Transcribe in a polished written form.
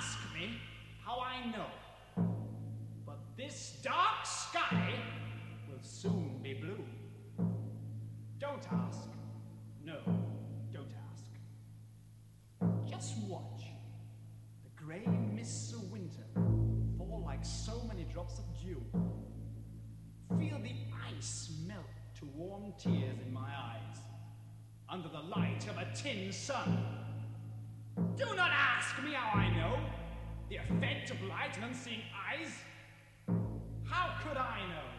ask me how I know. But this dark sky will soon be blue. Don't ask. No, don't ask. Just watch the grey mists of winter fall like so many drops of dew. Feel the ice melt to warm tears in my eyes under the light of a tin sun. Do not ask me how I know the effect of light on unseeing eyes. How could I know?